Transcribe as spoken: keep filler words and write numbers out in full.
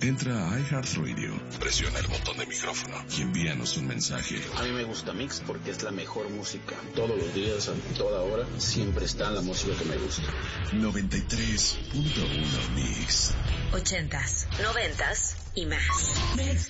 Entra a iHeartRadio, presiona el botón de micrófono y envíanos un mensaje. A mí me gusta Mix porque es la mejor música. Todos los días, a toda hora, siempre está la música que me gusta. noventa y tres punto uno Mix. Ochentas, noventas y más. Mix.